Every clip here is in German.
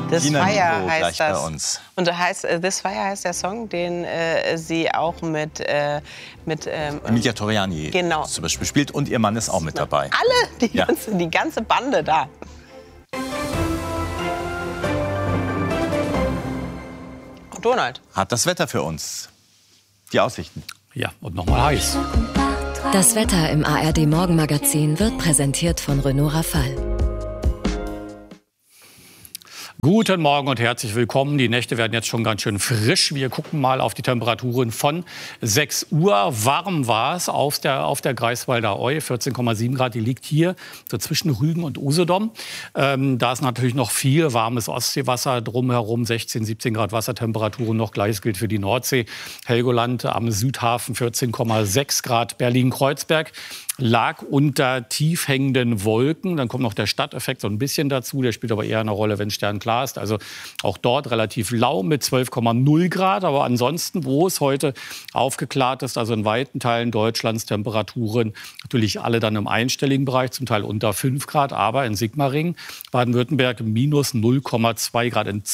This Tina Fire Nico heißt gleich das. bei uns. Und This Fire heißt der Song, den sie auch mit Emilia Toriani genau. zum Beispiel spielt und ihr Mann ist auch mit dabei. Alle, die ganze Bande da. Und Donald. Hat das Wetter für uns. Die Aussichten. Ja, und nochmal heiß. Das Wetter im ARD Morgenmagazin wird präsentiert von Renault Rafale. Guten Morgen und herzlich willkommen. Die Nächte werden jetzt schon ganz schön frisch. Wir gucken mal auf die Temperaturen von 6 Uhr. Warm war es auf der Greifswalder Eu, 14,7 Grad. Die liegt hier so zwischen Rügen und Usedom. Da ist natürlich noch viel warmes Ostseewasser drumherum, 16, 17 Grad Wassertemperaturen noch. Gleiches gilt für die Nordsee. Helgoland am Südhafen 14,6 Grad. Berlin-Kreuzberg lag unter tief hängenden Wolken. Dann kommt noch der Stadteffekt so ein bisschen dazu. Der spielt aber eher eine Rolle, wenn es sternklar ist. Also auch dort relativ lau mit 12,0 Grad. Aber ansonsten, wo es heute aufgeklärt ist, also in weiten Teilen Deutschlands Temperaturen natürlich alle dann im einstelligen Bereich, zum Teil unter 5 Grad. Aber in Sigmaringen, Baden-Württemberg, minus 0,2 Grad in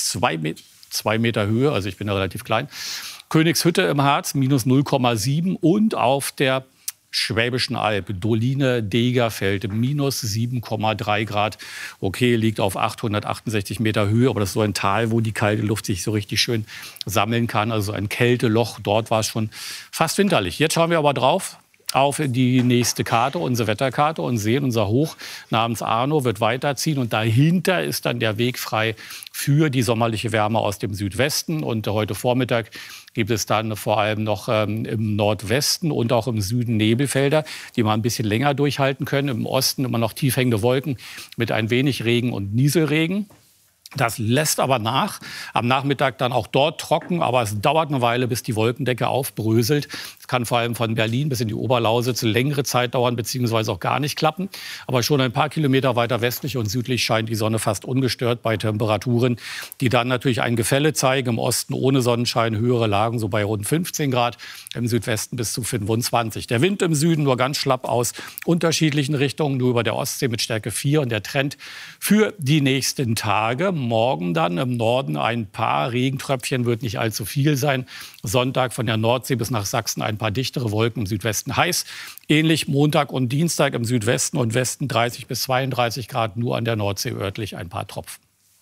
2 Meter Höhe. Also ich bin da relativ klein. Königshütte im Harz, minus 0,7 und auf der Schwäbischen Alb, Doline, Degerfeld, minus 7,3 Grad. Okay, liegt auf 868 Meter Höhe, aber das ist so ein Tal, wo die kalte Luft sich so richtig schön sammeln kann. Also ein Kälteloch, dort war es schon fast winterlich. Jetzt schauen wir aber drauf auf die nächste Karte, unsere Wetterkarte, und sehen, unser Hoch namens Arno wird weiterziehen. Und dahinter ist dann der Weg frei für die sommerliche Wärme aus dem Südwesten. Und heute Vormittag gibt es dann vor allem noch im Nordwesten und auch im Süden Nebelfelder, die mal ein bisschen länger durchhalten können. Im Osten immer noch tief hängende Wolken mit ein wenig Regen und Nieselregen. Das lässt aber nach. Am Nachmittag dann auch dort trocken, aber es dauert eine Weile, bis die Wolkendecke aufbröselt. Es kann vor allem von Berlin bis in die Oberlausitz längere Zeit dauern, beziehungsweise auch gar nicht klappen. Aber schon ein paar Kilometer weiter westlich und südlich scheint die Sonne fast ungestört bei Temperaturen, die dann natürlich ein Gefälle zeigen. Im Osten ohne Sonnenschein, höhere Lagen so bei rund 15 Grad, im Südwesten bis zu 25. Der Wind im Süden nur ganz schlapp aus unterschiedlichen Richtungen, nur über der Ostsee mit Stärke 4. Und der Trend für die nächsten Tage: morgen dann im Norden ein paar Regentröpfchen, wird nicht allzu viel sein. Sonntag von der Nordsee bis nach Sachsen ein paar dichtere Wolken, im Südwesten heiß. Ähnlich Montag und Dienstag im Südwesten und Westen 30 bis 32 Grad, nur an der Nordsee örtlich ein paar Tropfen.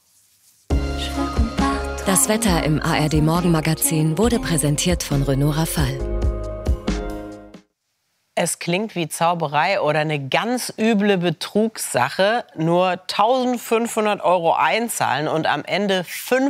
Das Wetter im ARD Morgenmagazin wurde präsentiert von Renault Rafale. Es klingt wie Zauberei oder eine ganz üble Betrugssache. Nur 1.500 € einzahlen und am Ende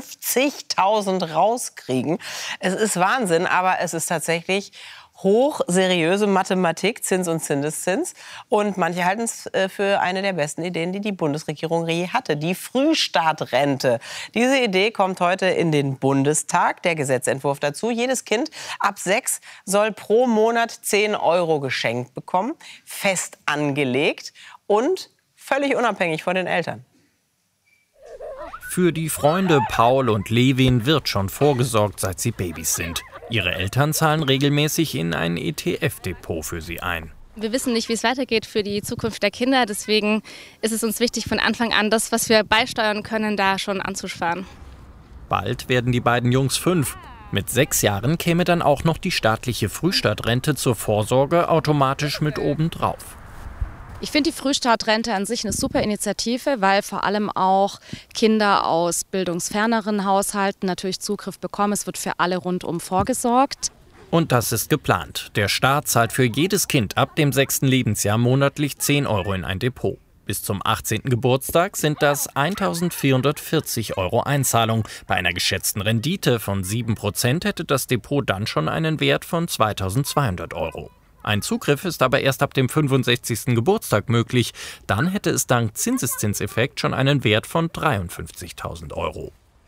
50.000 rauskriegen. Es ist Wahnsinn, aber es ist tatsächlich hochseriöse Mathematik, Zins und Zinseszins. Und manche halten es für eine der besten Ideen, die die Bundesregierung je hatte. Die Frühstartrente. Diese Idee kommt heute in den Bundestag. Der Gesetzentwurf dazu. Jedes Kind ab 6 soll pro Monat 10 € geschenkt bekommen. Fest angelegt und völlig unabhängig von den Eltern. Für die Freunde Paul und Levin wird schon vorgesorgt, seit sie Babys sind. Ihre Eltern zahlen regelmäßig in ein ETF-Depot für sie ein. Wir wissen nicht, wie es weitergeht für die Zukunft der Kinder. Deswegen ist es uns wichtig, von Anfang an das, was wir beisteuern können, da schon anzusparen. Bald werden die beiden Jungs 5. Mit 6 Jahren käme dann auch noch die staatliche Frühstartrente zur Vorsorge automatisch mit obendrauf. Ich finde die Frühstartrente an sich eine super Initiative, weil vor allem auch Kinder aus bildungsferneren Haushalten natürlich Zugriff bekommen. Es wird für alle rundum vorgesorgt. Und das ist geplant. Der Staat zahlt für jedes Kind ab dem 6. Lebensjahr monatlich 10 € in ein Depot. Bis zum 18. Geburtstag sind das 1.440 € Einzahlung. Bei einer geschätzten Rendite von 7% hätte das Depot dann schon einen Wert von 2.200 €. Ein Zugriff ist aber erst ab dem 65. Geburtstag möglich. Dann hätte es dank Zinseszinseffekt schon einen Wert von 53.000 €.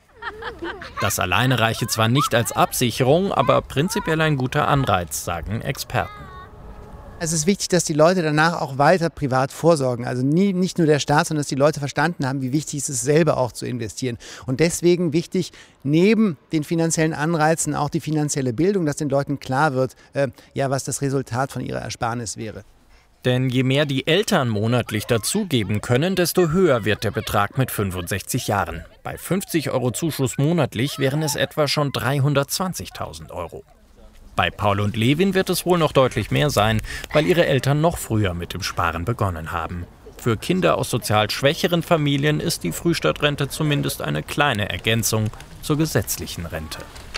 Das alleine reiche zwar nicht als Absicherung, aber prinzipiell ein guter Anreiz, sagen Experten. Es ist wichtig, dass die Leute danach auch weiter privat vorsorgen. Also nicht nur der Staat, sondern dass die Leute verstanden haben, wie wichtig es ist, selber auch zu investieren. Und deswegen wichtig, neben den finanziellen Anreizen auch die finanzielle Bildung, dass den Leuten klar wird, was das Resultat von ihrer Ersparnis wäre. Denn je mehr die Eltern monatlich dazugeben können, desto höher wird der Betrag mit 65 Jahren. Bei 50 € Zuschuss monatlich wären es etwa schon 320.000 €. Bei Paul und Levin wird es wohl noch deutlich mehr sein, weil ihre Eltern noch früher mit dem Sparen begonnen haben. Für Kinder aus sozial schwächeren Familien ist die Frühstart-Rente zumindest eine kleine Ergänzung zur gesetzlichen Rente.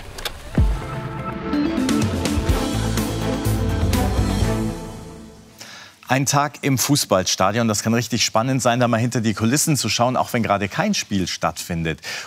Ein Tag im Fußballstadion, das kann richtig spannend sein, da mal hinter die Kulissen zu schauen, auch wenn gerade kein Spiel stattfindet.